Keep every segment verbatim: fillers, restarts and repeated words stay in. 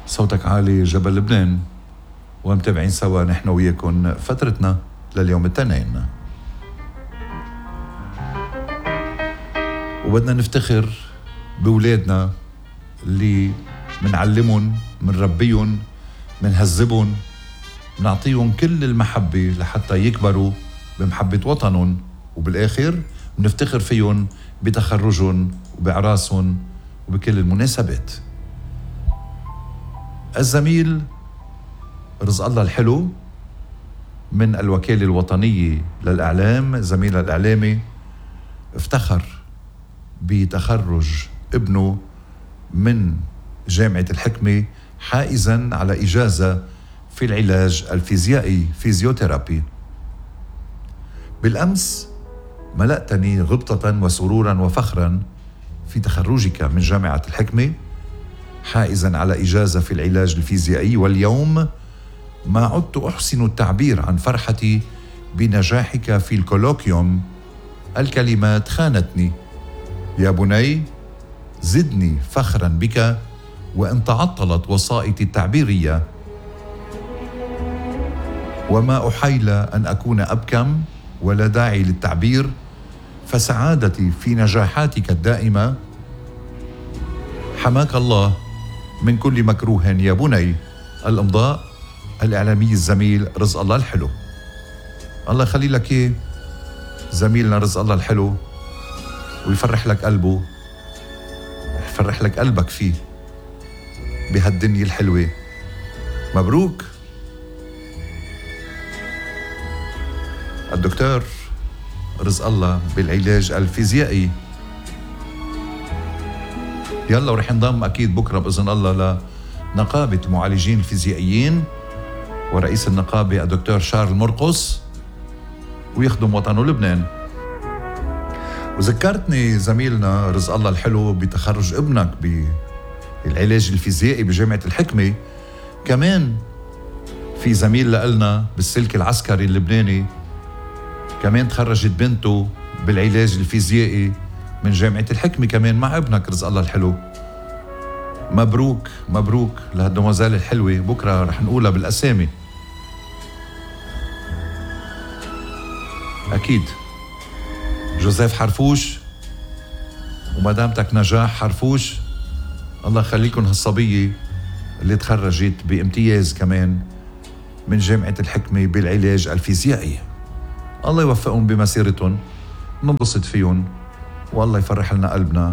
صوتك عالي جبل لبنان، ومتابعين سوا نحن وياكم فترتنا لليوم التنين، وبدنا نفتخر بولادنا اللي منعلمهم، منربيهم، منهذبهم، منعطيهم كل المحبة لحتى يكبروا بمحبة وطنهم، وبالآخر منفتخر فيهم بتخرجهم وبعراسهم وبكل المناسبات. الزميل رزق الله الحلو من الوكالة الوطنية للإعلام، زميل الإعلامي، افتخر بتخرج ابنه من جامعة الحكمة حائزا على إجازة في العلاج الفيزيائي، فيزيوثيرابي. بالأمس ملأتني غبطة وسرورا وفخرا في تخرجك من جامعة الحكمة حائزا على إجازة في العلاج الفيزيائي، واليوم ما عدت أحسن التعبير عن فرحتي بنجاحك في الكولوكيوم. الكلمات خانتني. يا بني، زدني فخرا بك وإن تعطلت وسائطي التعبيرية، وما أحيل أن أكون أبكم ولا داعي للتعبير، فسعادتي في نجاحاتك الدائمة. حماك الله من كل مكروه يا بني. الإمضاء الإعلامي الزميل رزق الله الحلو. الله يخلي لك إيه زميلنا رزق الله الحلو، ويفرح لك قلبه، يفرح لك قلبك فيه بهالدنيا الحلوة. مبروك. الدكتور رزق الله بالعلاج الفيزيائي. يلا ورح نضم أكيد بكرة بإذن الله لنقابة المعالجين الفيزيائيين ورئيس النقابة الدكتور شارل مرقص، ويخدم وطنه لبنان. وذكرتني زميلنا رزق الله الحلو بتخرج ابنك بالعلاج الفيزيائي بجامعة الحكمة. كمان في زميل لنا بالسلك العسكري اللبناني كمان تخرجت بنته بالعلاج الفيزيائي من جامعة الحكمة كمان مع ابنك رزق الله الحلو. مبروك مبروك لهالدموزال الحلوة. بكرة رح نقولها بالأسامي أكيد. جوزيف حرفوش ومدامتك نجاح حرفوش، الله يخليكم هالصبية اللي تخرجت بامتياز كمان من جامعة الحكمة بالعلاج الفيزيائي. الله يوفقهم بمسيرتهم، ننبسط فيهم، والله يفرح لنا قلبنا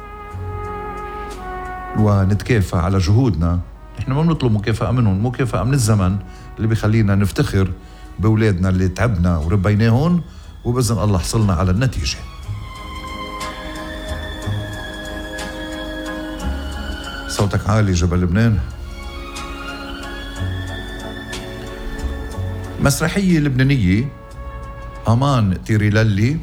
ونتكافئ على جهودنا. احنا ما بنطلب مكافأة منهم، مكافأة من الزمن اللي بيخلينا نفتخر بأولادنا اللي تعبنا وربيناهن، وبإذن الله حصلنا على النتيجة. صوتك عالي جبل لبنان. مسرحية لبنانية، أمان تيريلالي،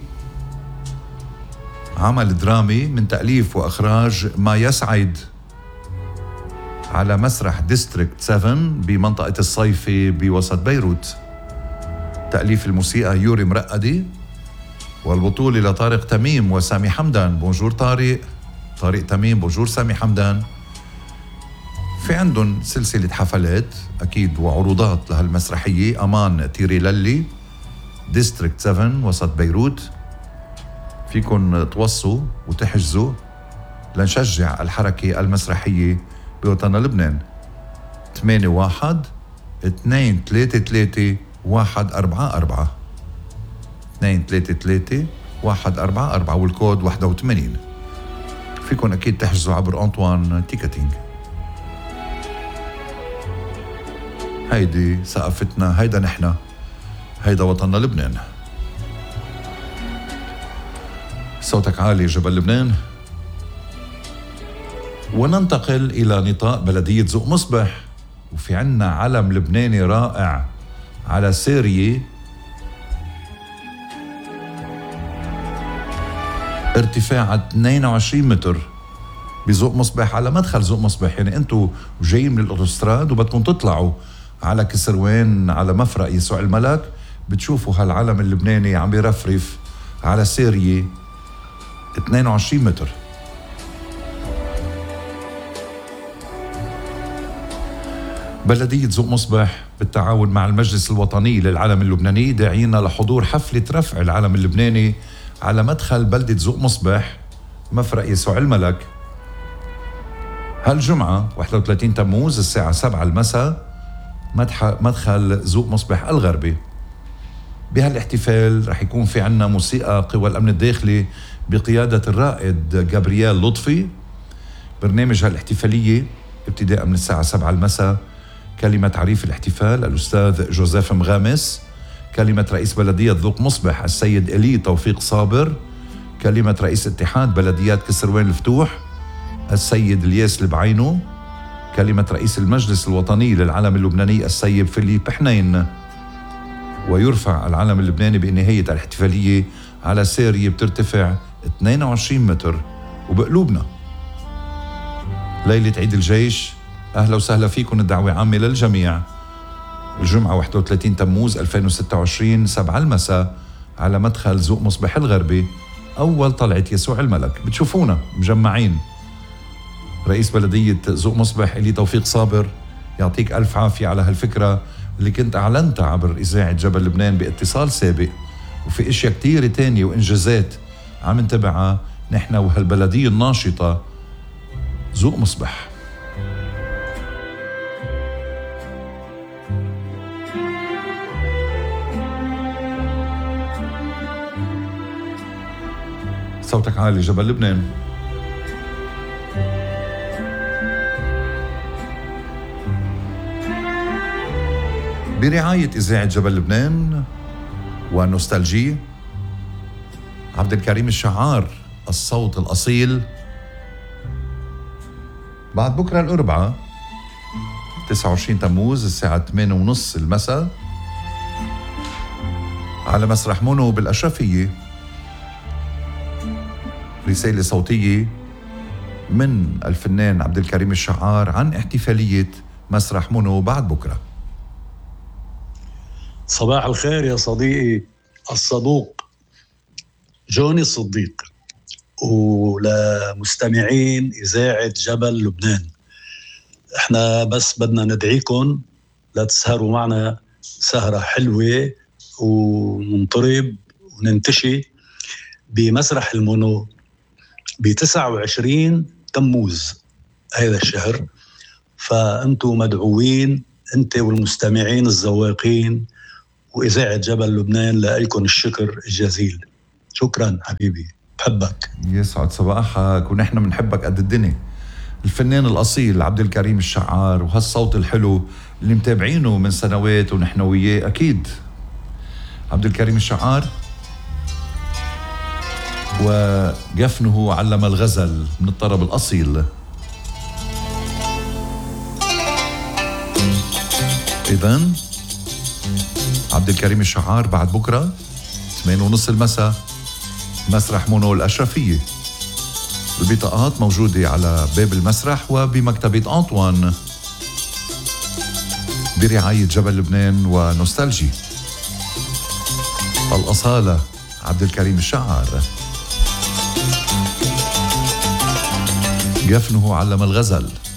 عمل درامي من تأليف وإخراج ما يسعد، على مسرح ديستريكت سبعة بمنطقة الصيفي بوسط بيروت. تأليف الموسيقى يوري مرقدي، والبطولة لطارق تميم وسامي حمدان. بونجور طارق، طارق تميم، بونجور سامي حمدان. في عندهم سلسلة حفلات أكيد وعروضات لهالمسرحية أمان تيريلالي، ديستريكت سبعة وسط بيروت. فيكن توصوا وتحجزوا لنشجع الحركة المسرحية بوطن لبنان. ثمانية واحد اثنين ثلاثة ثلاثة واحد أربعة أربعة اثنين ثلاثة ثلاثة واحد أربعة أربعة، والكود واحد وثمانين. فيكن أكيد تحجزوا عبر أنطوان تيكتينج. هيدي ثقافتنا، هيدا نحنا، هيدا وطننا لبنان. صوتك عالي جبل لبنان. وننتقل إلى نطاق بلدية ذوق مصبح، وفي عنا علم لبناني رائع على سارية ارتفاع اثنين وعشرين متر بذوق مصبح، على مدخل ذوق مصبح. يعني انتوا جايين من الاوتوستراد وبدكم تطلعوا على كسروان على مفرق يسوع الملك، بتشوفوا هالعلم اللبناني عم بيرفرف على سارية اثنين وعشرين متر. بلدية ذوق مصبح بالتعاون مع المجلس الوطني للعلم اللبناني داعينا لحضور حفلة رفع العلم اللبناني على مدخل بلدة ذوق مصبح مفرق يسوع الملك هالجمعة واحد وثلاثين تموز الساعة سبعة المساء مدخل ذوق مصبح الغربي. بهالاحتفال رح يكون في عنا موسيقى قوى الأمن الداخلي بقيادة الرائد جابرييل لطفي. برنامج هالاحتفالية ابتداء من الساعة سبعة المساء كلمة تعريف الاحتفال الأستاذ جوزيف مغامس، كلمة رئيس بلدية ذوق مصبح السيد إلي توفيق صابر، كلمة رئيس اتحاد بلديات كسروان الفتوح السيد الياس البعينو، كلمة رئيس المجلس الوطني للعلم اللبناني السيد فيليب حنين. ويرفع العلم اللبناني بنهاية الاحتفالية على سارية بترتفع اثنين وعشرين متر وبقلوبنا. ليلة عيد الجيش، أهلا وسهلا فيكم، الدعوة عامة للجميع. الجمعة واحد وثلاثين تموز ألفين وستة وعشرين سبعة المساء على مدخل ذوق مصبح الغربي، أول طلعة يسوع الملك. بتشوفونا مجمعين. رئيس بلدية ذوق مصبح إلي توفيق صابر، يعطيك ألف عافية على هالفكرة اللي كنت أعلنتها عبر إذاعة جبل لبنان باتصال سابق، وفي إشياء كتيرة تانية وإنجازات عم نتبعها نحن وهالبلدية الناشطة ذوق مصبح. صوتك عالي جبل لبنان. برعاية إذاعة جبل لبنان ونوستالجي، عبد الكريم الشعار الصوت الأصيل. بعد بكرة الأربعاء تسعة وعشرين تموز الساعة ثمانية ونص المساء على مسرح مونو بالأشرفية رسالة صوتية من الفنان عبد الكريم الشعار عن احتفالية مسرح مونو بعد بكرة. صباح الخير يا صديقي الصدوق جوني الصديق، ولمستمعين إذاعة جبل لبنان. احنا بس بدنا ندعيكم لتسهروا معنا سهرة حلوة وننطرب وننتشي بمسرح المونو بتسعة وعشرين تموز هذا الشهر. فأنتوا مدعوين، أنت والمستمعين الذواقين وإذاعة جبل لبنان، لألكم الشكر الجزيل. شكرا حبيبي، بحبك. يسعد صباحك، ونحن بنحبك قد الدنيا. الفنان الأصيل عبد الكريم الشعار، وهالصوت الحلو اللي متابعينه من سنوات ونحن وياه أكيد. عبد الكريم الشعار وجفنه علم الغزل من الطرب الأصيل. إذن عبد الكريم الشعار بعد بكرة ثمانية ونص المساء مسرح مونو الأشرفية. البطاقات موجودة على باب المسرح وبمكتبة أنطوان برعاية جبل لبنان ونوستالجي. الأصالة عبد الكريم الشعار، جفنه علم الغزل.